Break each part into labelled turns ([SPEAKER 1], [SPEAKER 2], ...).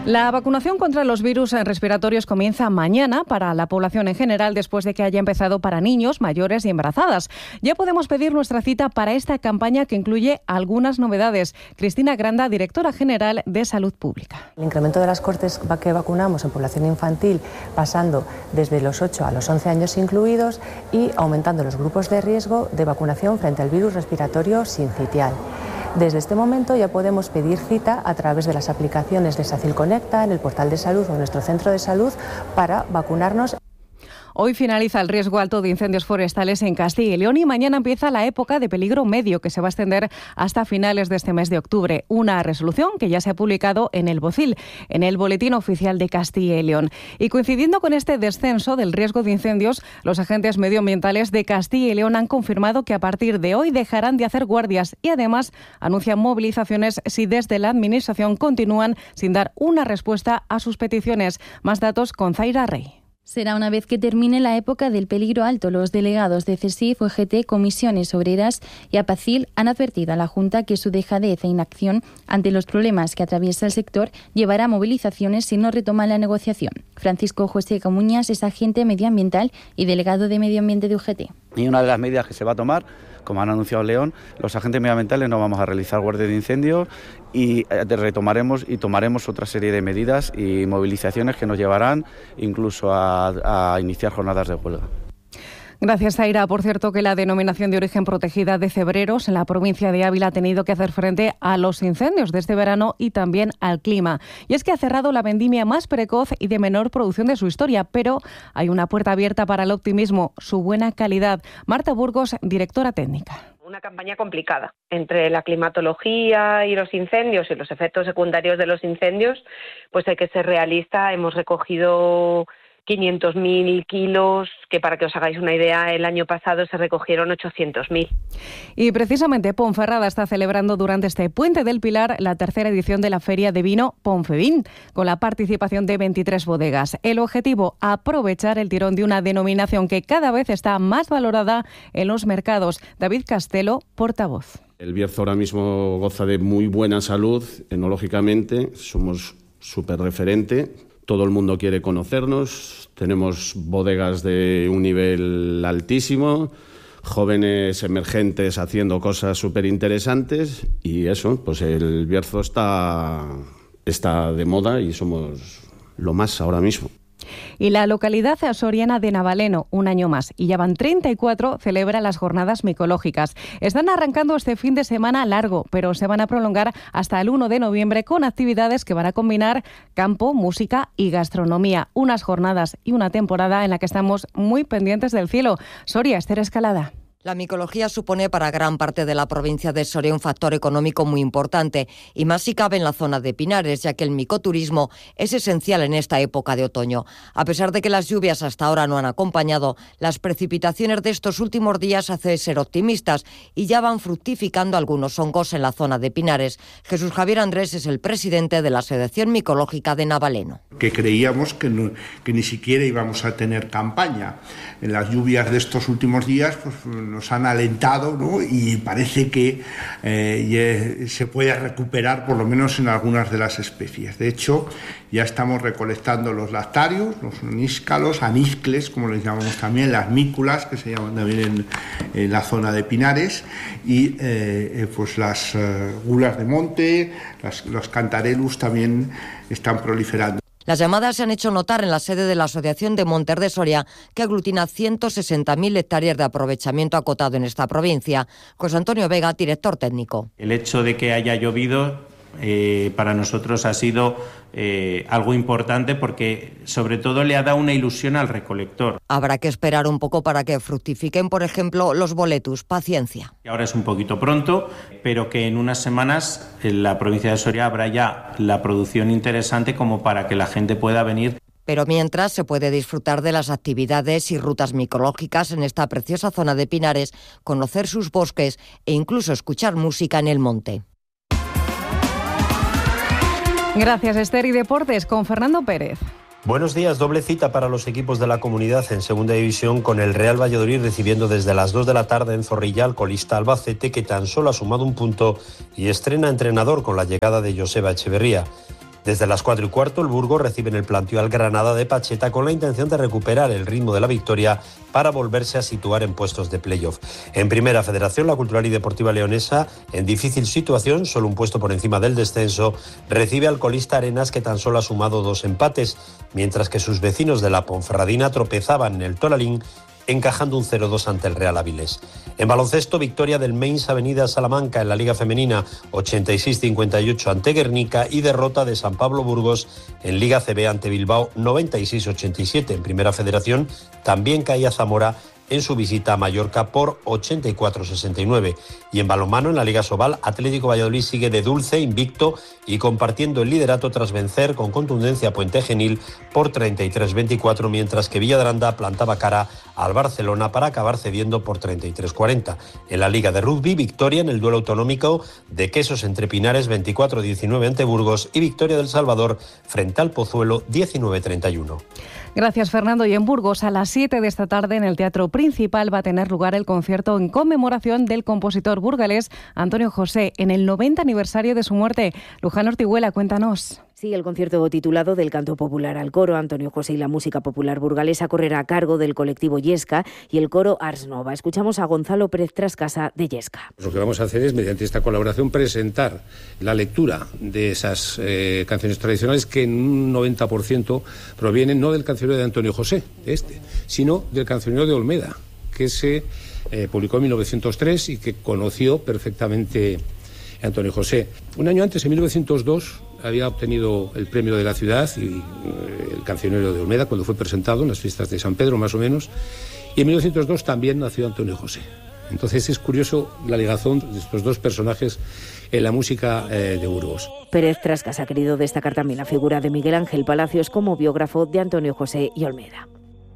[SPEAKER 1] La vacunación contra los virus respiratorios comienza mañana para la población en general después de que haya empezado para niños, mayores y embarazadas. Ya podemos pedir nuestra cita para esta campaña que incluye algunas novedades. Cristina Granda, directora general de Salud Pública.
[SPEAKER 2] El incremento de las cohortes que vacunamos en población infantil, pasando desde los 8 a los 11 años incluidos, y aumentando los grupos de riesgo de vacunación frente al virus respiratorio sincitial. Desde este momento ya podemos pedir cita a través de las aplicaciones de SACIL Conecta, en el portal de salud o en nuestro centro de salud para vacunarnos.
[SPEAKER 1] Hoy finaliza el riesgo alto de incendios forestales en Castilla y León y mañana empieza la época de peligro medio que se va a extender hasta finales de este mes de octubre. Una resolución que ya se ha publicado en el BOCIL, en el Boletín Oficial de Castilla y León. Y coincidiendo con este descenso del riesgo de incendios, los agentes medioambientales de Castilla y León han confirmado que a partir de hoy dejarán de hacer guardias y además anuncian movilizaciones si desde la Administración continúan sin dar una respuesta a sus peticiones. Más datos con Zaira Rey.
[SPEAKER 3] Será una vez que termine la época del peligro alto. Los delegados de CESIF, UGT, Comisiones Obreras y APACIL han advertido a la Junta que su dejadez e inacción ante los problemas que atraviesa el sector llevará a movilizaciones si no retoma la negociación. Francisco José Camuñas es agente medioambiental y delegado de Medio Ambiente de UGT.
[SPEAKER 4] Y una de las medidas que se va a tomar, como han anunciado León, los agentes medioambientales no vamos a realizar guardias de incendios y retomaremos y tomaremos otra serie de medidas y movilizaciones que nos llevarán incluso a iniciar jornadas de huelga.
[SPEAKER 1] Gracias, Zaira. Por cierto, que la denominación de origen protegida de Cebreros en la provincia de Ávila ha tenido que hacer frente a los incendios de este verano y también al clima. Y es que ha cerrado la vendimia más precoz y de menor producción de su historia, pero hay una puerta abierta para el optimismo, su buena calidad. Marta Burgos, directora técnica.
[SPEAKER 5] Una campaña complicada entre la climatología y los incendios y los efectos secundarios de los incendios, pues hay que ser realista. Hemos recogido 500.000 kilos, que para que os hagáis una idea, el año pasado se recogieron 800.000.
[SPEAKER 1] Y precisamente Ponferrada está celebrando durante este Puente del Pilar la tercera edición de la Feria de Vino Ponfevin, con la participación de 23 bodegas. El objetivo, aprovechar el tirón de una denominación que cada vez está más valorada en los mercados. David Castelo, portavoz.
[SPEAKER 6] El Bierzo ahora mismo goza de muy buena salud, enológicamente, somos súper referente. Todo el mundo quiere conocernos, tenemos bodegas de un nivel altísimo, jóvenes emergentes haciendo cosas súper interesantes y eso, pues el Bierzo está de moda y somos lo más ahora mismo.
[SPEAKER 1] Y la localidad soriana de Navaleno, un año más, y ya van 34, celebra las jornadas micológicas. Están arrancando este fin de semana largo, pero se van a prolongar hasta el 1 de noviembre con actividades que van a combinar campo, música y gastronomía. Unas jornadas y una temporada en la que estamos muy pendientes del cielo. Soria, Esther Escalada.
[SPEAKER 7] La micología supone para gran parte de la provincia de Soria un factor económico muy importante, y más si cabe en la zona de Pinares, ya que el micoturismo es esencial en esta época de otoño. A pesar de que las lluvias hasta ahora no han acompañado, las precipitaciones de estos últimos días hacen ser optimistas y ya van fructificando algunos hongos en la zona de Pinares. Jesús Javier Andrés es el presidente de la Asociación Micológica de Navaleno.
[SPEAKER 8] Que creíamos que ni siquiera íbamos a tener campaña. En las lluvias de estos últimos días pues nos han alentado, ¿no? Y parece que se puede recuperar por lo menos en algunas de las especies. De hecho, ya estamos recolectando los lactarios, los níscalos, aniscles, como les llamamos también, las mículas, que se llaman también en la zona de Pinares, y pues las gulas de monte, los cantarellus también están proliferando.
[SPEAKER 7] Las llamadas se han hecho notar en la sede de la Asociación de Montes de Soria, que aglutina 160.000 hectáreas de aprovechamiento acotado en esta provincia. José Antonio Vega, director técnico.
[SPEAKER 9] El hecho de que haya llovido para nosotros ha sido algo importante porque sobre todo le ha dado una ilusión al recolector.
[SPEAKER 7] Habrá que esperar un poco para que fructifiquen, por ejemplo, los boletus. Paciencia.
[SPEAKER 9] Ahora es un poquito pronto, pero que en unas semanas en la provincia de Soria habrá ya la producción interesante como para que la gente pueda venir.
[SPEAKER 7] Pero mientras se puede disfrutar de las actividades y rutas micológicas en esta preciosa zona de Pinares, conocer sus bosques e incluso escuchar música en el monte.
[SPEAKER 1] Gracias, Esther. Y deportes con Fernando Pérez.
[SPEAKER 10] Buenos días, doble cita para los equipos de la comunidad en segunda división, con el Real Valladolid recibiendo desde las 2 de la tarde en Zorrilla al colista Albacete, que tan solo ha sumado un punto y estrena entrenador con la llegada de Joseba Echeverría. Desde las 4:15 el Burgos recibe en el planteo al Granada de Pacheta con la intención de recuperar el ritmo de la victoria para volverse a situar en puestos de playoff. En Primera Federación, la Cultural y Deportiva Leonesa, en difícil situación, solo un puesto por encima del descenso, recibe al colista Arenas, que tan solo ha sumado 2 empates, mientras que sus vecinos de la Ponferradina tropezaban en el Tolalín, encajando un 0-2 ante el Real Avilés. En baloncesto, victoria del Mainz Avenida Salamanca en la Liga Femenina, 86-58 ante Guernica, y derrota de San Pablo Burgos en Liga CB ante Bilbao, 96-87. En Primera Federación también caía Zamora en su visita a Mallorca por 84-69. Y en balonmano, en la Liga Sobal, Atlético Valladolid sigue de dulce, invicto y compartiendo el liderato tras vencer con contundencia a Puente Genil por 33-24, mientras que Villadrandá plantaba cara al Barcelona para acabar cediendo por 33-40. En la Liga de Rugby, victoria en el duelo autonómico de Quesos entre Pinares, 24-19 ante Burgos, y victoria del Salvador frente al Pozuelo, 19-31.
[SPEAKER 1] Gracias, Fernando. Y en Burgos, a las 7 de esta tarde, en el Teatro Principal, va a tener lugar el concierto en conmemoración del compositor burgalés Antonio José, en el 90 aniversario de su muerte. Luján Ortiguela, cuéntanos.
[SPEAKER 11] Sí, el concierto titulado Del canto popular al coro, Antonio José y la música popular burgalesa correrá a cargo del colectivo Yesca y el coro Ars Nova. Escuchamos a Gonzalo Pérez Trascasa de Yesca.
[SPEAKER 12] Lo que vamos a hacer es, mediante esta colaboración, presentar la lectura de esas canciones tradicionales que en un 90% provienen no del cancionero de Antonio José, sino del cancionero de Olmeda, que se publicó en 1903 y que conoció perfectamente Antonio José. Un año antes, en 1902, había obtenido el premio de la ciudad y el cancionero de Olmeda cuando fue presentado en las fiestas de San Pedro, más o menos, y en 1902 también nació Antonio José. Entonces es curioso la ligación de estos dos personajes en la música de Burgos.
[SPEAKER 11] Pérez Trascas ha querido destacar también la figura de Miguel Ángel Palacios como biógrafo de Antonio José y Olmeda.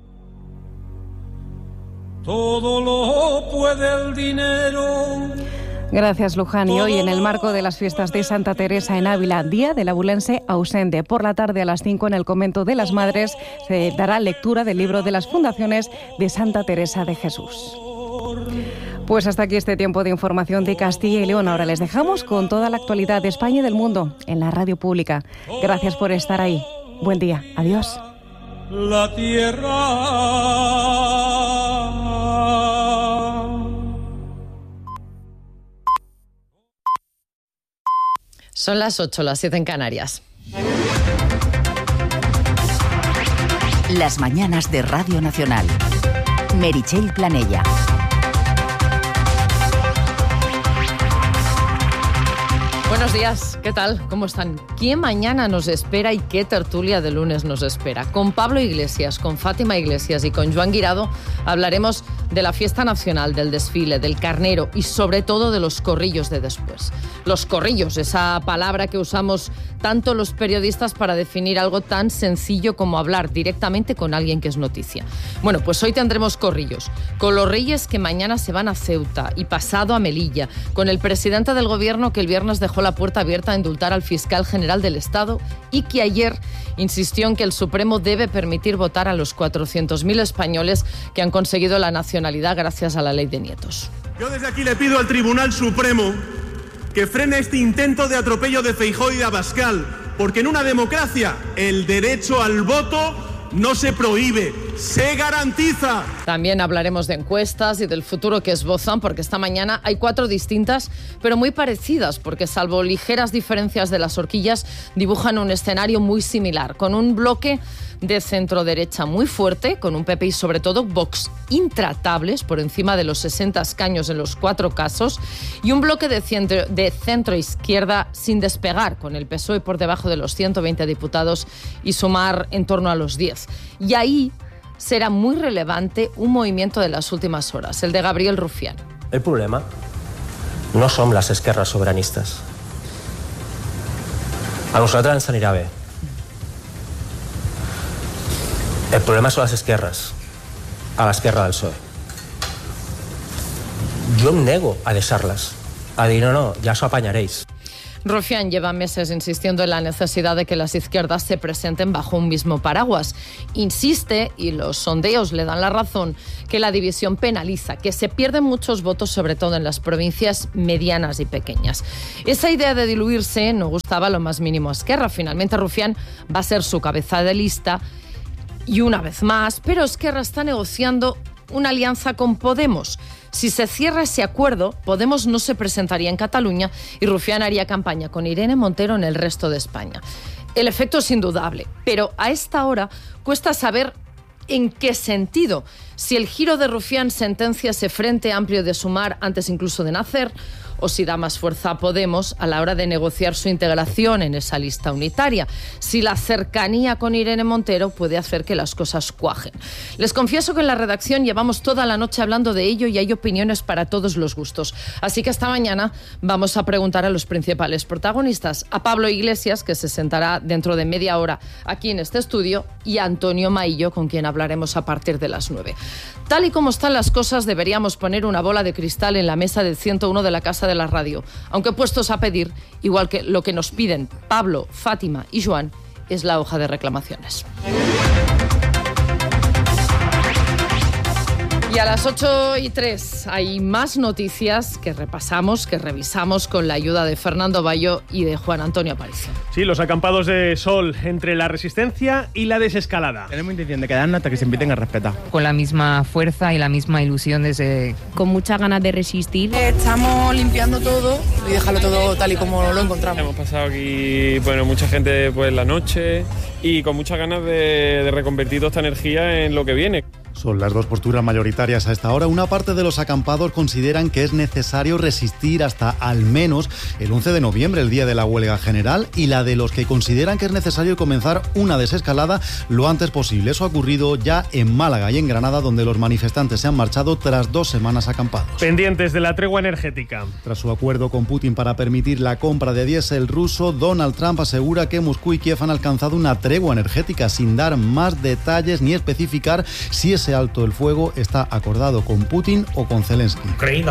[SPEAKER 13] Todo lo puede el dinero.
[SPEAKER 1] Gracias, Luján. Y hoy, en el marco de las fiestas de Santa Teresa en Ávila, Día del Abulense ausente. Por la tarde, a las 5, en el Convento de las Madres, se dará lectura del libro de las fundaciones de Santa Teresa de Jesús. Pues hasta aquí este tiempo de información de Castilla y León. Ahora les dejamos con toda la actualidad de España y del mundo en la radio pública. Gracias por estar ahí. Buen día. Adiós.
[SPEAKER 13] La tierra.
[SPEAKER 14] Son las 8, las 7 en Canarias.
[SPEAKER 15] Las mañanas de Radio Nacional. Meritxell Planella.
[SPEAKER 14] Buenos días, ¿qué tal? ¿Cómo están? ¿Qué mañana nos espera y qué tertulia de lunes nos espera? Con Pablo Iglesias, con Fátima Iglesias y con Joan Guirado hablaremos de la fiesta nacional, del desfile, del carnero y sobre todo de los corrillos de después. Los corrillos, esa palabra que usamos tanto los periodistas para definir algo tan sencillo como hablar directamente con alguien que es noticia. Bueno, pues hoy tendremos corrillos, con los reyes que mañana se van a Ceuta y pasado a Melilla, con el presidente del gobierno que el viernes dejó la puerta abierta a indultar al fiscal general del Estado y que ayer insistió en que el Supremo debe permitir votar a los 400.000 españoles que han conseguido la nacionalidad gracias a la ley de nietos.
[SPEAKER 16] Yo desde aquí le pido al Tribunal Supremo que frene este intento de atropello de Feijóo y de Abascal, porque en una democracia el derecho al voto no se prohíbe, se garantiza.
[SPEAKER 14] También hablaremos de encuestas y del futuro que esbozan, porque esta mañana hay 4 distintas, pero muy parecidas, porque salvo ligeras diferencias de las horquillas, dibujan un escenario muy similar, con un bloque de centro-derecha muy fuerte, con un PP y sobre todo Vox intratables, por encima de los 60 escaños en los 4 casos, y un bloque de centro-izquierda sin despegar, con el PSOE por debajo de los 120 diputados y Sumar en torno a los 10. Y ahí será muy relevante un movimiento de las últimas horas, el de Gabriel Rufián.
[SPEAKER 17] El problema no som les esquerres sobiranistes. A nosaltres ens anirà bé. El problema són les esquerres, a l'esquerra del PSOE. Jo em nego a deixar-les, a dir no, ja s'ho apanyaréis.
[SPEAKER 14] Rufián lleva meses insistiendo en la necesidad de que las izquierdas se presenten bajo un mismo paraguas. Insiste, y los sondeos le dan la razón, que la división penaliza, que se pierden muchos votos, sobre todo en las provincias medianas y pequeñas. Esa idea de diluirse no gustaba lo más mínimo a Esquerra. Finalmente Rufián va a ser su cabeza de lista y una vez más, pero Esquerra está negociando una alianza con Podemos. Si se cierra ese acuerdo, Podemos no se presentaría en Cataluña y Rufián haría campaña con Irene Montero en el resto de España. El efecto es indudable, pero a esta hora cuesta saber en qué sentido. Si el giro de Rufián sentencia ese frente amplio de Sumar antes incluso de nacer, o si da más fuerza a Podemos a la hora de negociar su integración en esa lista unitaria. Si la cercanía con Irene Montero puede hacer que las cosas cuajen. Les confieso que en la redacción llevamos toda la noche hablando de ello y hay opiniones para todos los gustos. Así que esta mañana vamos a preguntar a los principales protagonistas, a Pablo Iglesias, que se sentará dentro de media hora aquí en este estudio, y a Antonio Maillo, con quien hablaremos a partir de las 9. Tal y como están las cosas, deberíamos poner una bola de cristal en la mesa del 101 de la Casa de la Radio, aunque puestos a pedir, igual que lo que nos piden Pablo, Fátima y Joan, es la hoja de reclamaciones. Y a las 8:03 hay más noticias que repasamos, que revisamos con la ayuda de Fernando Bayo y de Juan Antonio Aparicio.
[SPEAKER 18] Sí, los acampados de sol entre la resistencia y la desescalada.
[SPEAKER 19] Tenemos intención de quedarnos hasta que se inviten a respetar.
[SPEAKER 20] Con la misma fuerza y la misma ilusión desde...
[SPEAKER 21] Con muchas ganas de resistir.
[SPEAKER 22] Estamos limpiando todo y dejarlo todo tal y como lo encontramos.
[SPEAKER 23] Hemos pasado aquí, mucha gente la noche y con muchas ganas de reconvertir toda esta energía en lo que viene.
[SPEAKER 24] Son las dos posturas mayoritarias a esta hora. Una parte de los acampados consideran que es necesario resistir hasta al menos el 11 de noviembre, el día de la huelga general, y la de los que consideran que es necesario comenzar una desescalada lo antes posible. Eso ha ocurrido ya en Málaga y en Granada, donde los manifestantes se han marchado tras 2 semanas acampados.
[SPEAKER 18] Pendientes de la tregua energética.
[SPEAKER 24] Tras su acuerdo con Putin para permitir la compra de diésel ruso, Donald Trump asegura que Moscú y Kiev han alcanzado una tregua energética, sin dar más detalles ni especificar si ese alto el fuego está acordado con Putin o con Zelensky.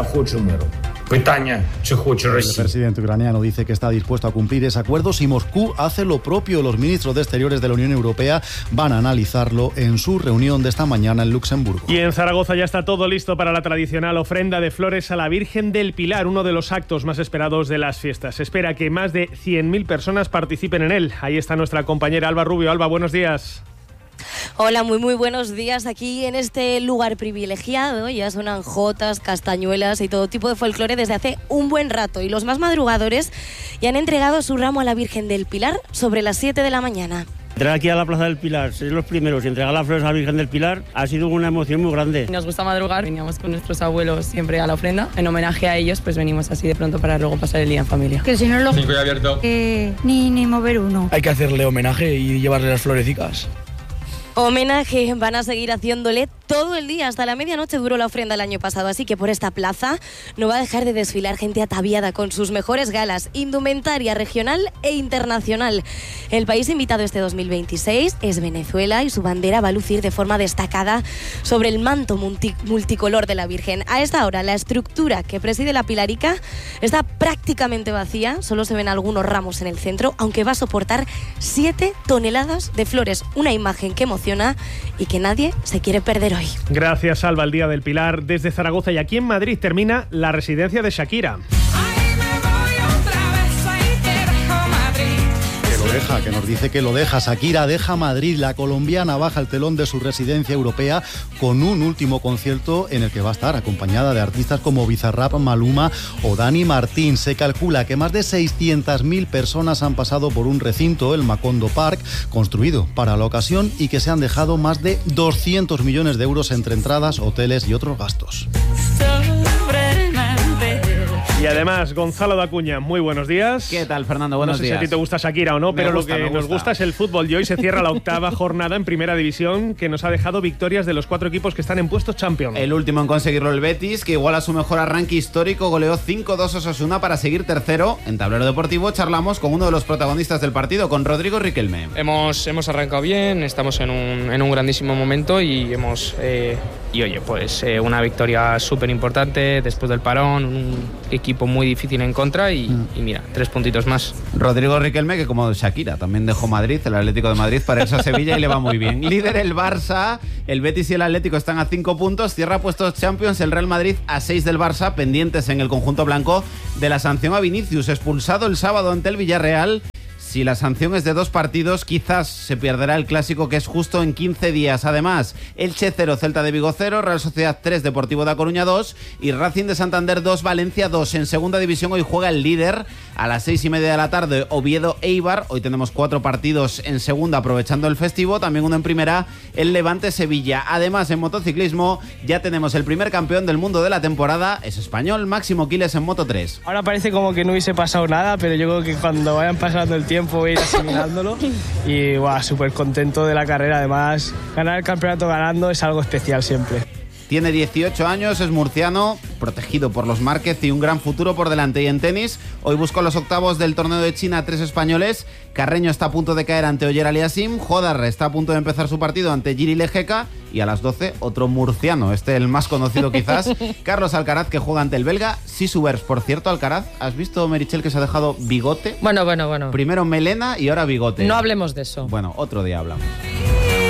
[SPEAKER 24] El presidente ucraniano dice que está dispuesto a cumplir ese acuerdo si Moscú hace lo propio. Los ministros de Exteriores de la Unión Europea van a analizarlo en su reunión de esta mañana en Luxemburgo.
[SPEAKER 18] Y en Zaragoza ya está todo listo para la tradicional ofrenda de flores a la Virgen del Pilar, uno de los actos más esperados de las fiestas. Se espera que más de 100.000 personas participen en él. Ahí está nuestra compañera Alba Rubio. Alba, buenos días.
[SPEAKER 25] Hola, muy buenos días. Aquí en este lugar privilegiado ya suenan jotas, castañuelas y todo tipo de folclore desde hace un buen rato. Y los más madrugadores ya han entregado su ramo a la Virgen del Pilar sobre las 7 de la mañana.
[SPEAKER 26] Entrar aquí a la Plaza del Pilar, ser los primeros y entregar las flores a la Virgen del Pilar ha sido una emoción muy grande.
[SPEAKER 27] Nos gusta madrugar, veníamos con nuestros abuelos siempre a la ofrenda. En homenaje a ellos, pues venimos así de pronto para luego pasar el día en familia.
[SPEAKER 28] Que si no lo...
[SPEAKER 29] Cinco y abierto.
[SPEAKER 28] Ni mover uno.
[SPEAKER 29] Hay que hacerle homenaje y llevarle las florecicas.
[SPEAKER 25] Homenaje van a seguir haciéndole todo el día, hasta la medianoche duró la ofrenda el año pasado, así que por esta plaza no va a dejar de desfilar gente ataviada con sus mejores galas, indumentaria regional e internacional. El país invitado este 2026 es Venezuela y su bandera va a lucir de forma destacada sobre el manto multicolor de la Virgen. A esta hora la estructura que preside la Pilarica está prácticamente vacía, solo se ven algunos ramos en el centro, aunque va a soportar 7 toneladas de flores, una imagen que emociona y que nadie se quiere perder hoy.
[SPEAKER 18] Gracias, Alba. El Día del Pilar desde Zaragoza, y aquí en Madrid termina la residencia de Shakira.
[SPEAKER 24] Que nos dice que lo deja. Shakira deja Madrid. La colombiana baja el telón de su residencia europea con un último concierto en el que va a estar acompañada de artistas como Bizarrap, Maluma o Dani Martín. Se calcula que más de 600.000 personas han pasado por un recinto, el Macondo Park, construido para la ocasión, y que se han dejado más de 200 millones de euros entre entradas, hoteles y otros gastos.
[SPEAKER 18] Y además, Gonzalo de Acuña, muy buenos días.
[SPEAKER 30] ¿Qué tal, Fernando? Buenos días.
[SPEAKER 18] No sé si a ti te gusta Shakira o no, pero lo que nos gusta es el fútbol. Y hoy se cierra la 8ª jornada en Primera División, que nos ha dejado victorias de los 4 equipos que están en puestos Champions.
[SPEAKER 30] El último en conseguirlo, el Betis, que iguala su mejor arranque histórico, goleó 5-2 a Osasuna para seguir tercero. En Tablero Deportivo charlamos con uno de los protagonistas del partido, con Rodrigo Riquelme.
[SPEAKER 31] Hemos arrancado bien, estamos en un grandísimo momento y una victoria súper importante después del parón, equipo muy difícil en contra y mira, 3 puntitos más.
[SPEAKER 30] Rodrigo Riquelme, que como Shakira, también dejó Madrid, el Atlético de Madrid, para irse a Sevilla y le va muy bien. Líder el Barça, el Betis y el Atlético están a 5 puntos, cierra puestos Champions el Real Madrid a 6 del Barça, pendientes en el conjunto blanco de la sanción a Vinicius, expulsado el sábado ante el Villarreal. Si la sanción es de 2 partidos, quizás se perderá el clásico, que es justo en 15 días. Además, Elche 0, Celta de Vigo 0, Real Sociedad 3, Deportivo de A Coruña 2 y Racing de Santander 2, Valencia 2. En segunda división hoy juega el líder a las 6:30 de la tarde, Oviedo-Eibar. Hoy tenemos 4 partidos en segunda, aprovechando el festivo. También uno en primera, el Levante-Sevilla. Además, en motociclismo ya tenemos el primer campeón del mundo de la temporada. Es español, Máximo Quiles en Moto3.
[SPEAKER 2] Ahora parece como que no hubiese pasado nada, pero yo creo que cuando vayan pasando el tiempo voy a ir asimilándolo y súper contento de la carrera. Además, ganar el campeonato ganando es algo especial siempre.
[SPEAKER 30] Tiene 18 años, es murciano, protegido por los Márquez y un gran futuro por delante. Y en tenis, hoy buscó los octavos del torneo de China 3 españoles. Carreño está a punto de caer ante Oyer Aliassime. Jodar está a punto de empezar su partido ante Jiri Lejeka. Y a las 12, otro murciano, el más conocido quizás, Carlos Alcaraz, que juega ante el belga Sisubers. Por cierto, Alcaraz, ¿has visto, Merichel, que se ha dejado bigote?
[SPEAKER 14] Bueno.
[SPEAKER 30] Primero melena y ahora bigote.
[SPEAKER 14] No hablemos de eso.
[SPEAKER 30] Bueno, otro día hablamos.